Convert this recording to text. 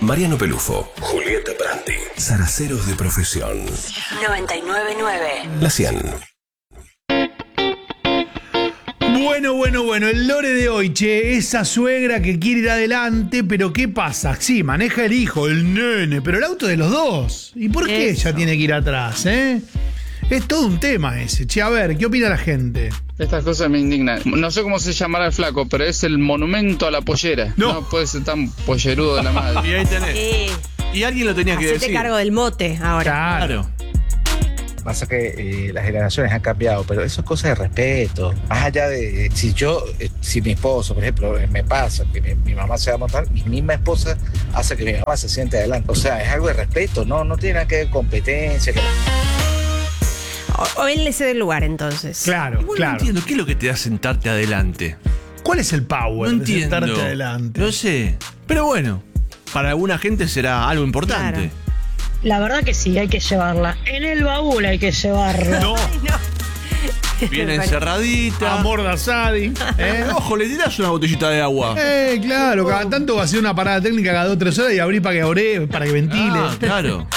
Mariano Pelufo, Julieta Prandi, Zaraceros de Profesión. 99.9. La 100. Bueno, el lore de hoy, che, esa suegra que quiere ir adelante, pero ¿qué pasa? Sí, maneja el hijo, el nene, pero el auto de los dos. ¿Y por qué ella tiene que ir atrás, Es todo un tema ese. Che, a ver, ¿qué opina la gente? Estas cosas me indignan. No sé cómo se llamará el flaco, pero es el monumento a la pollera. No puede ser tan pollerudo de la madre. Y ahí tenés. Y alguien lo tenía que Hacete decir. cargo del mote ahora. Claro. Pasa que las generaciones han cambiado, pero eso es cosa de respeto. Más allá de si mi esposo, por ejemplo, me pasa que mi mamá se va a montar, mi misma esposa hace que mi mamá se siente adelante. O sea, es algo de respeto, no tiene nada que ver con competencia. O él le cede el lugar, entonces. Claro, Igual claro. No entiendo, ¿qué es lo que te da sentarte adelante? ¿Cuál es el power No de entiendo. sentarte adelante? No sé. Pero bueno, para alguna gente será algo importante. Claro. La verdad que sí, hay que llevarla. En el baúl hay que llevarla. No, Bien encerradita. amor de Asadi. Ojo, le tirás una botellita de agua. Claro, cada tanto va a ser una parada técnica cada 2 o 3 horas y abrir para que ventile. Ah, claro.